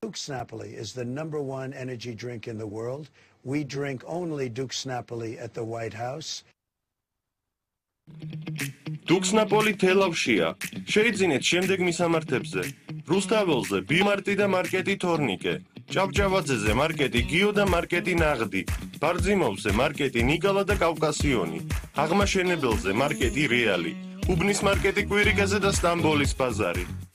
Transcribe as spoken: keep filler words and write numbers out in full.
Duke's Napoli is the number one energy drink in the world. We drink only Duke's Napoli at the White House. Duke's Napoli თელავშია. Შეიძინეთ შემდეგ მისამართებზე. რუსთაველზე ბიმარტი და მარკეტი თორნიკე. ჭავჭავაძეზე მარკეტი გიო და მარკეტი ნაღდი. ბარძიმოვზე მარკეტი ნიკალა და კავკასიონი. აღმაშენებელზე მარკეტი რეალი. უბნის მარკეტი კვირიკაზე და სტამბოლის ბაზარი.